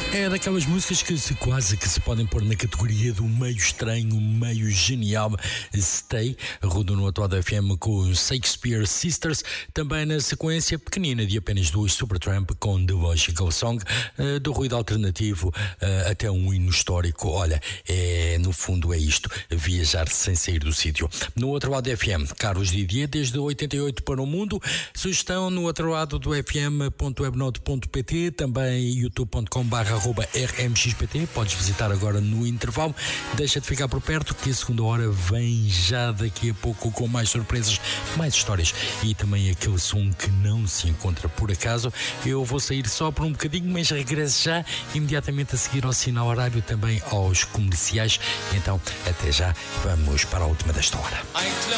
É daquelas músicas que quase que se podem pôr na categoria do meio estranho, meio genial. Stay, rodou no Atual FM com os Shakespeare Sisters, também na sequência pequenina de apenas duas, Supertramp com The Logical Song, do ruído alternativo até um hino histórico. Olha, no fundo é isto, viajar sem sair do sítio. No outro lado do FM, Carlos Didier, desde 88 para o mundo. Sugestão no outro lado do fm.webnode.pt, também youtube.com/rmxpt. Podes visitar agora no intervalo. Deixa de ficar por perto que a segunda hora vem já daqui a pouco com mais surpresas, mais histórias e também aquele som que não se encontra por acaso. Eu vou sair só por um bocadinho, mas regresso já imediatamente a seguir ao sinal horário, também aos comerciais. Então, até já, vamos para a última desta hora.